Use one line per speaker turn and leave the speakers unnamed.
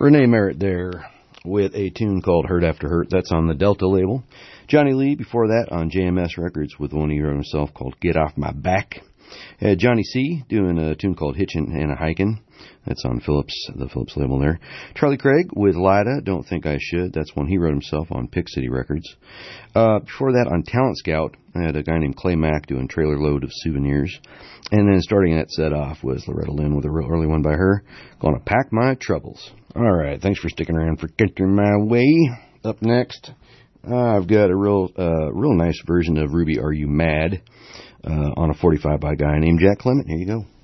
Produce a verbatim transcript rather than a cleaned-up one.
Renee Merritt there with a tune called Hurt After Hurt. That's on the Delta label. Johnny Lee before that on J M S Records with one he wrote himself called Get Off My Back. Had Johnny C. doing a tune called Hitchin' and a Hikin'. That's on Phillips, the Phillips label there. Charlie Craig with Lida, Don't Think I Should. That's one he wrote himself on Pick City Records. Uh, before that, on Talent Scout, I had a guy named Clay Mack doing Trailer Load of Souvenirs. And then starting that set off was Loretta Lynn with a real early one by her, Gonna Pack My Troubles. All right, thanks for sticking around for Getting My Way. Up next, uh, I've got a real, uh, real nice version of Ruby Are You Mad uh, on a forty-five by a guy named Jack Clement. Here you go.